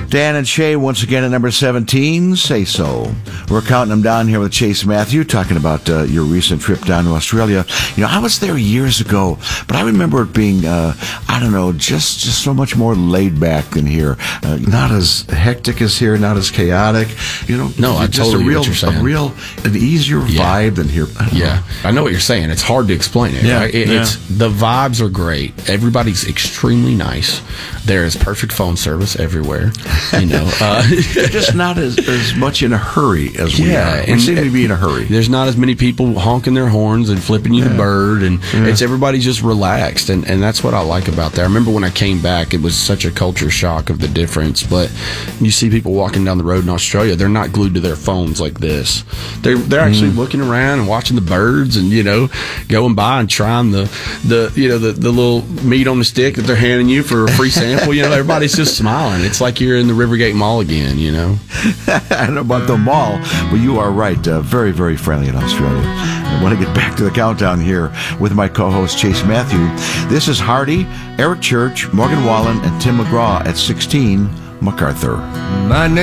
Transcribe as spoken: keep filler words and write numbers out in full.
Dan and Shay once again at number seventeen, Say So. We're counting them down here with Chase Matthew, talking about uh, your recent trip down to Australia. You know, I was there years ago, but I remember it being, uh, I don't know, just, just so much more laid back than here. Uh, not as hectic as here, not as chaotic. You know, no, I just totally a real, get what you're saying. A real, an easier yeah. vibe than here. I yeah, know. I know what you're saying. It's hard to explain it. Yeah, Right? It, yeah. It's the vibes are great. Everybody's extremely nice. There is perfect phone service everywhere. You know, uh, they're just not as, as much in a hurry as we yeah, are. We and seem to be in a hurry. There's not as many people honking their horns and flipping you yeah. the bird, and yeah. it's everybody's just relaxed, and, and that's what I like about that. I remember when I came back, it was such a culture shock of the difference. But you see people walking down the road in Australia, they're not glued to their phones like this. They're they're actually mm. looking around and watching the birds, and you know, going by and trying the the you know the, the little meat on the stick that they're handing you for a free sample. You know, everybody's just smiling. It's like you're in the Rivergate Mall again. You know. I don't know about the mall, but you are right. Uh, very, very friendly in Australia. I want to get back to the countdown here with my co-host, Chase Matthew. This is Hardy, Eric Church, Morgan Wallen, and Tim McGraw at sixteen, MacArthur. My name